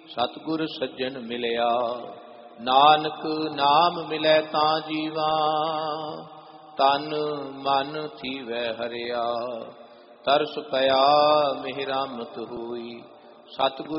ਸਤਿਗੁਰ ਸੱਜਣ ਮਿਲਿਆ। ਨਾਨਕ ਨਾਮ ਮਿਲੈ ਤਾਂ ਜੀਵਾ, ਤਨ ਮਨ ਥੀਵੈ ਹਰਿਆ। ਤਰਸ ਪਿਆ ਮਿਹਰਾਮਤ ਹੋਈ, ਸਤਿਗੁਰ